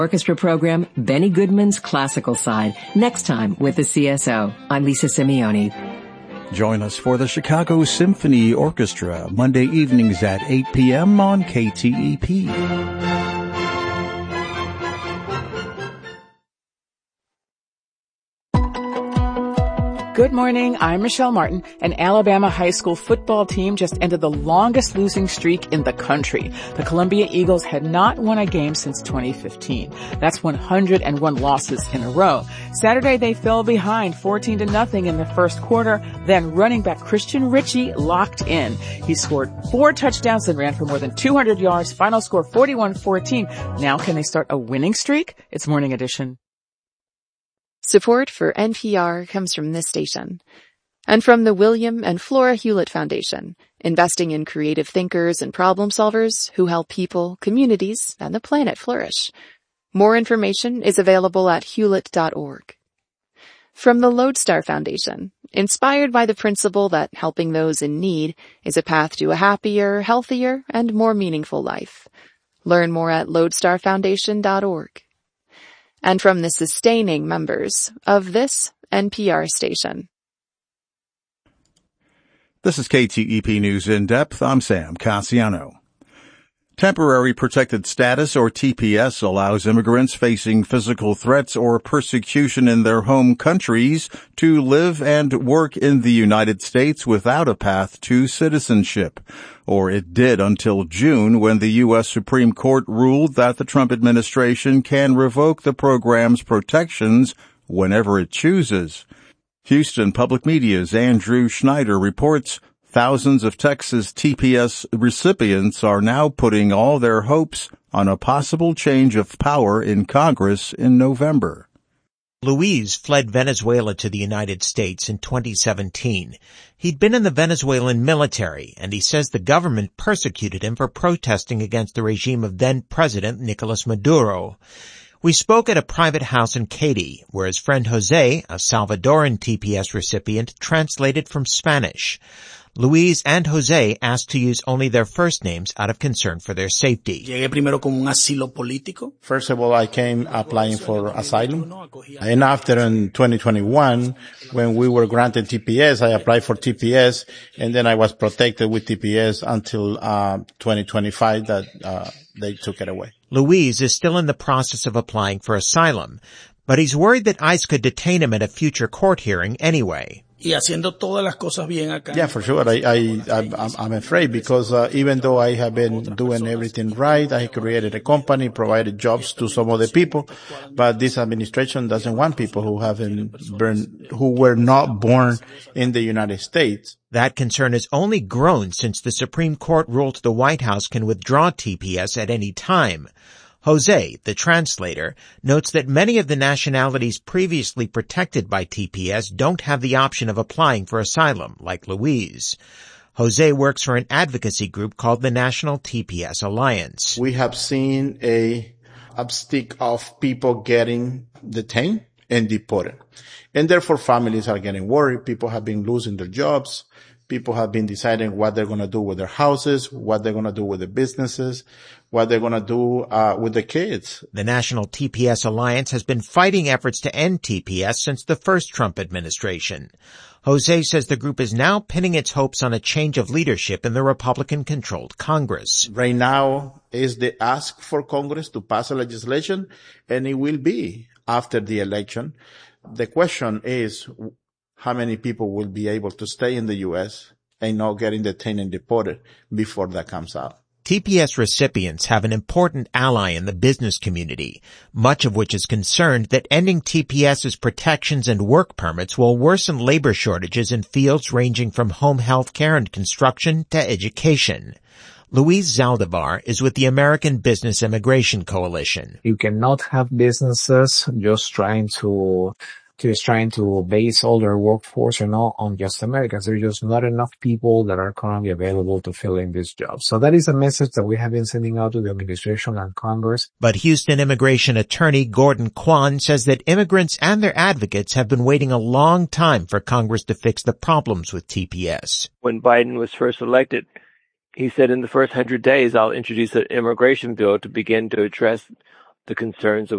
Orchestra program, Benny Goodman's Classical Side, next time with the CSO. I'm Lisa Simeone. Join us for the Chicago Symphony Orchestra, Monday evenings at 8 p.m. on KTEP. Good morning, I'm Michelle Martin. An Alabama high school football team just ended the longest losing streak in the country. The Columbia Eagles had not won a game since 2015. That's 101 losses in a row. Saturday they fell behind 14-0 in the first quarter. Then running back Christian Ritchie locked in. He scored 4 touchdowns and ran for more than 200 yards. Final score 41-14. Now can they start a winning streak? It's Morning Edition. Support for NPR comes from this station and from the William and Flora Hewlett Foundation, investing in creative thinkers and problem solvers who help people, communities, and the planet flourish. More information is available at hewlett.org. From the Lodestar Foundation, inspired by the principle that helping those in need is a path to a happier, healthier, and more meaningful life. Learn more at lodestarfoundation.org. And from the sustaining members of this NPR station. This is KTEP News in Depth. I'm Sam Cassiano. Temporary Protected Status, or TPS, allows immigrants facing physical threats or persecution in their home countries to live and work in the United States without a path to citizenship. Or it did until June, when the U.S. Supreme Court ruled that the Trump administration can revoke the program's protections whenever it chooses. Houston Public Media's Andrew Schneider reports thousands of Texas TPS recipients are now putting all their hopes on a possible change of power in Congress in November. Luis fled Venezuela to the United States in 2017. He'd been in the Venezuelan military, and he says the government persecuted him for protesting against the regime of then-President Nicolas Maduro. We spoke at a private house in Katy, where his friend Jose, a Salvadoran TPS recipient, translated from Spanish. Luis and Jose asked to use only their first names out of concern for their safety. First of all, I came applying for asylum. And after in 2021, when we were granted TPS, I applied for TPS, and then I was protected with TPS until 2025 that they took it away. Luis is still in the process of applying for asylum, but he's worried that ICE could detain him at a future court hearing anyway. Yeah, for sure. I'm afraid because even though I have been doing everything right, I created a company, provided jobs to some other people, but this administration doesn't want people who were not born in the United States. That concern has only grown since the Supreme Court ruled the White House can withdraw TPS at any time. Jose, the translator, notes that many of the nationalities previously protected by TPS don't have the option of applying for asylum, like Luis. Jose works for an advocacy group called the National TPS Alliance. We have seen a uptick of people getting detained and deported. And therefore families are getting worried. People have been losing their jobs. People have been deciding what they're going to do with their houses, what they're going to do with their businesses, what they're going to do with the kids. The National TPS Alliance has been fighting efforts to end TPS since the first Trump administration. Jose says the group is now pinning its hopes on a change of leadership in the Republican-controlled Congress. Right now is the ask for Congress to pass a legislation, and it will be after the election. The question is, how many people will be able to stay in the U.S. and not getting detained and deported before that comes out? TPS recipients have an important ally in the business community, much of which is concerned that ending TPS's protections and work permits will worsen labor shortages in fields ranging from home health care and construction to education. Luis Zaldivar is with the American Business Immigration Coalition. You cannot have businesses just trying to base all their workforce, on just Americans. There's just not enough people that are currently available to fill in these jobs. So that is a message that we have been sending out to the administration and Congress. But Houston immigration attorney Gordon Kwan says that immigrants and their advocates have been waiting a long time for Congress to fix the problems with TPS. When Biden was first elected, he said in the first 100 days, I'll introduce an immigration bill to begin to address the concerns of